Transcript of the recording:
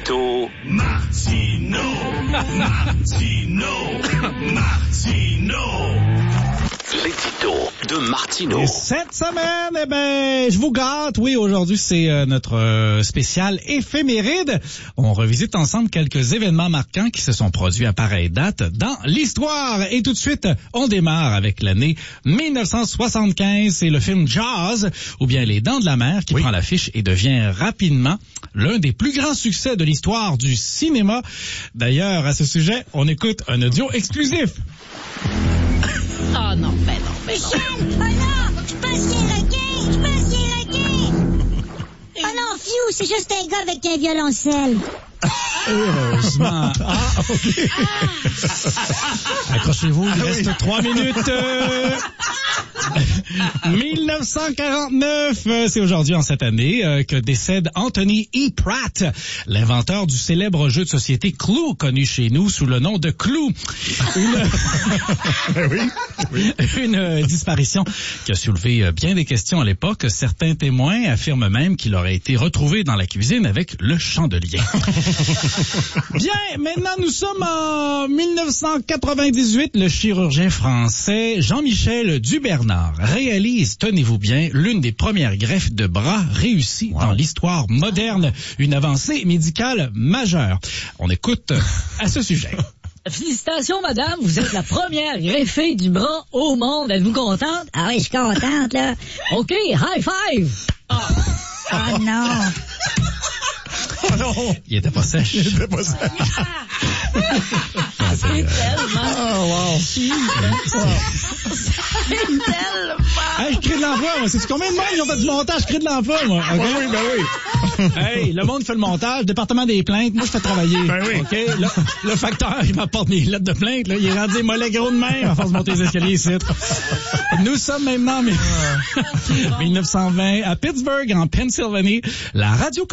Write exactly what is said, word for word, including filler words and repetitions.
L'édito Martino, Martino, Martino. L'édito de Martino. Et cette semaine, eh ben, je vous gâte. Oui, aujourd'hui, c'est euh, notre euh, spécial éphéméride. On revisite ensemble quelques événements marquants qui se sont produits à pareille date dans l'histoire. Et tout de suite, on démarre avec l'année dix-neuf cent soixante-quinze. C'est le film Jaws, ou bien Les Dents de la Mer, qui oui. prend l'affiche et devient rapidement l'un des plus grands succès de l'histoire du cinéma. D'ailleurs, à ce sujet, on écoute un audio exclusif. Oh non, mais non, mais non. Michel! Oh non! Je pense qu'il est requin! Je pense qu'il est requin! Oh non, Fiu, c'est juste un gars avec un violoncelle. Heureusement. Ah, OK. Ah. Accrochez-vous, il ah, reste oui. trois minutes. Euh... dix-neuf cent quarante-neuf, c'est aujourd'hui, en cette année, euh, que décède Anthony E. Pratt, l'inventeur du célèbre jeu de société Clue, connu chez nous sous le nom de Clue. Une, oui, oui. Une euh, disparition qui a soulevé bien des questions à l'époque. Certains témoins affirment même qu'il aurait été retrouvé dans la cuisine avec le chandelier. Bien, maintenant nous sommes en dix-neuf cent quatre-vingt-dix-huit. Le chirurgien français Jean-Michel Dubernard réalise, tenez-vous bien, l'une des premières greffes de bras réussies wow. dans l'histoire moderne. Une avancée médicale majeure. On écoute à ce sujet. Félicitations, madame. Vous êtes la première greffée du bras au monde. Êtes-vous contente? Ah oui, je suis contente, là. OK, high five! Oh, oh non! Oh non! Il était pas sèche. Il était pas sèche. Ah, c'est tellement... Oh, wow. C'est tellement... Hey, je crée de l'emploi, moi. C'est combien de monde ils ont fait du montage? Je crée de l'emploi, moi. Okay? Ben oui, ben oui. Hey, le monde fait le montage, département des plaintes, moi je fais travailler. Ben oui. OK? Le, le facteur, il m'apporte des lettres de plainte, là. Il est rendu mollet gros de main à force de monter les escaliers ici. Nous sommes maintenant en dix-neuf cent vingt à Pittsburgh, en Pennsylvanie. La radio